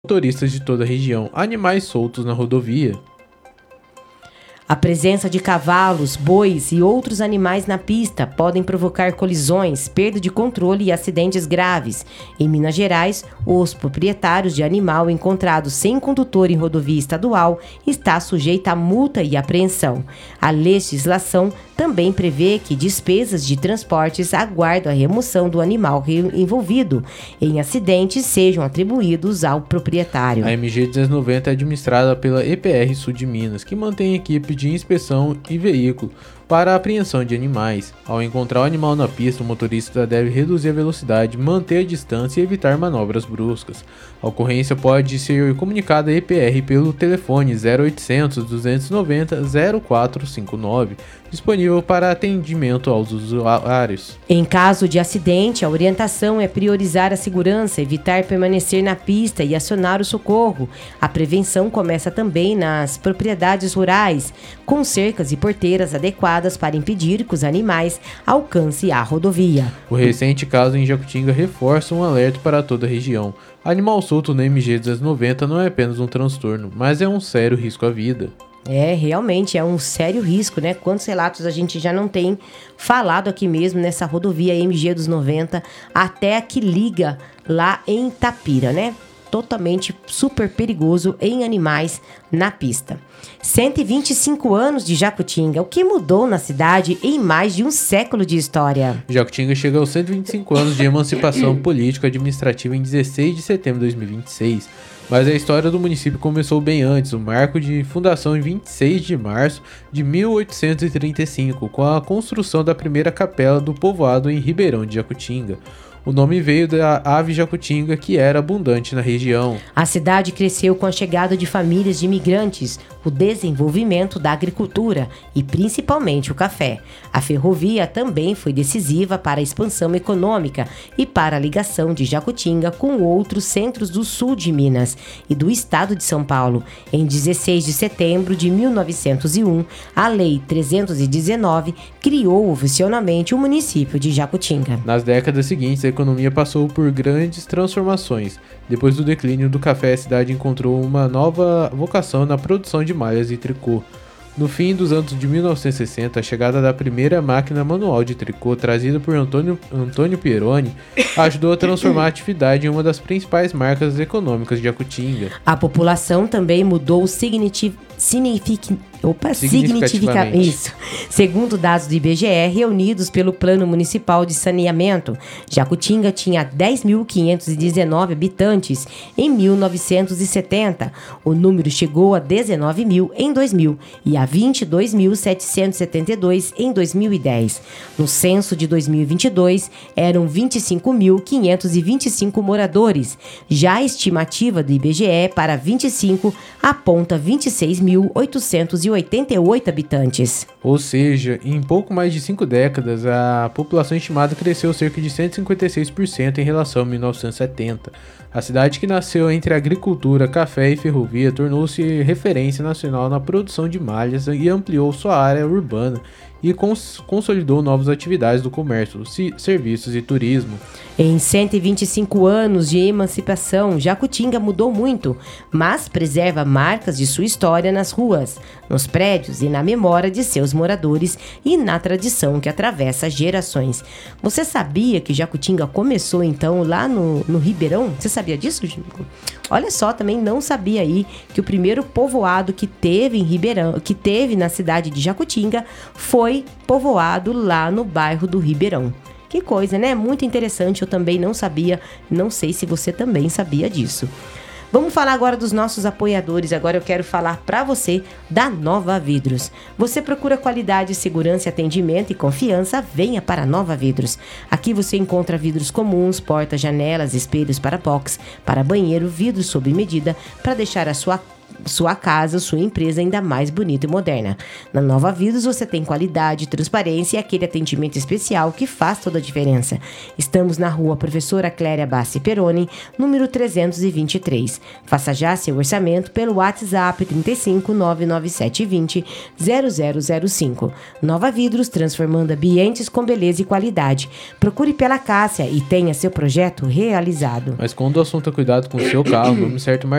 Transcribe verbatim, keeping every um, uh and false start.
motoristas de toda a região animais soltos na rodovia. A presença de cavalos, bois e outros animais na pista podem provocar colisões, perda de controle e acidentes graves. Em Minas Gerais, os proprietários de animal encontrado sem condutor em rodovia estadual está sujeita a multa e apreensão. A legislação também prevê que despesas de transportes aguardam a remoção do animal envolvido em acidentes sejam atribuídos ao proprietário. A M G duzentos e noventa é administrada pela E P R Sul de Minas, que mantém equipe de inspeção e veículo para a apreensão de animais. Ao encontrar o animal na pista, o motorista deve reduzir a velocidade, manter a distância e evitar manobras bruscas. A ocorrência pode ser comunicada à E P R pelo telefone zero oitocentos, duzentos e noventa, zero quatro cinco nove, disponível para atendimento aos usuários. Em caso de acidente, a orientação é priorizar a segurança, evitar permanecer na pista e acionar o socorro. A prevenção começa também nas propriedades rurais, com cercas e porteiras adequadas para impedir que os animais alcancem a rodovia. O recente caso em Jacutinga reforça um alerta para toda a região. Animal solto na M G duzentos e noventa não é apenas um transtorno, mas é um sério risco à vida. É, realmente é um sério risco, né? Quantos relatos a gente já não tem falado aqui mesmo nessa rodovia M G dos noventa, até a que liga lá em Itapira, né? Totalmente super perigoso em animais na pista. cento e vinte e cinco anos de Jacutinga, o que mudou na cidade em mais de um século de história? Jacutinga chega aos cento e vinte e cinco anos de emancipação política administrativa em dezesseis de setembro de dois mil e vinte e seis. Mas a história do município começou bem antes, o marco de fundação em vinte e seis de março de mil oitocentos e trinta e cinco, com a construção da primeira capela do povoado em Ribeirão de Jacutinga. O nome veio da ave jacutinga, que era abundante na região. A cidade cresceu com a chegada de famílias de imigrantes, o desenvolvimento da agricultura e principalmente o café. A ferrovia também foi decisiva para a expansão econômica e para a ligação de Jacutinga com outros centros do sul de Minas e do estado de São Paulo. Em dezesseis de setembro de mil novecentos e um, a Lei trezentos e dezenove criou oficialmente o município de Jacutinga. Nas décadas seguintes, a economia passou por grandes transformações. Depois do declínio do café, a cidade encontrou uma nova vocação na produção de malhas e tricô. No fim dos anos de mil novecentos e sessenta, a chegada da primeira máquina manual de tricô, trazida por Antônio, Antônio Pieroni, ajudou a transformar a atividade em uma das principais marcas econômicas de Jacutinga. A população também mudou signific... signific... Opa, significativamente. Isso. Segundo dados do I B G E reunidos pelo Plano Municipal de Saneamento, Jacutinga tinha dez mil quinhentos e dezenove habitantes em mil novecentos e setenta. O número chegou a dezenove mil em dois mil e a vinte e dois mil setecentos e setenta e dois em dois mil e dez. No censo de dois mil e vinte e dois, eram vinte e cinco mil quinhentos e vinte e cinco moradores. Já a estimativa do I B G E para vinte e cinco aponta vinte e seis mil oitocentos e oitenta e oito habitantes. Ou seja, em pouco mais de cinco décadas, a população estimada cresceu cerca de cento e cinquenta e seis por cento em relação a mil novecentos e setenta. A cidade, que nasceu entre agricultura, café e ferrovia, tornou-se referência nacional na produção de malhas e ampliou sua área urbana e cons- consolidou novas atividades do comércio, si- serviços e turismo. Em cento e vinte e cinco anos de emancipação, Jacutinga mudou muito, mas preserva marcas de sua história nas ruas, nos prédios e na memória de seus moradores e na tradição que atravessa gerações. Você sabia que Jacutinga começou então lá no, no Ribeirão? Você sabia disso, Chico? Olha só, também não sabia aí que o primeiro povoado que teve em Ribeirão, que teve na cidade de Jacutinga, foi povoado lá no bairro do Ribeirão. Que coisa, né? Muito interessante, eu também não sabia, não sei se você também sabia disso. Vamos falar agora dos nossos apoiadores. Agora eu quero falar para você da Nova Vidros. Você procura qualidade, segurança, atendimento e confiança? Venha para a Nova Vidros. Aqui você encontra vidros comuns, portas, janelas, espelhos para box, para banheiro, vidros sob medida, para deixar a sua sua casa, sua empresa ainda mais bonita e moderna. Na Nova Vidros você tem qualidade, transparência e aquele atendimento especial que faz toda a diferença. Estamos na rua Professora Cléria Bassi Peroni, número trezentos e vinte e três. Faça já seu orçamento pelo WhatsApp trinta e cinco, nove nove sete vinte, zero zero zero cinco. Nova Vidros, transformando ambientes com beleza e qualidade. Procure pela Cássia e tenha seu projeto realizado. Mas quando o assunto é cuidado com o seu carro, o nome certo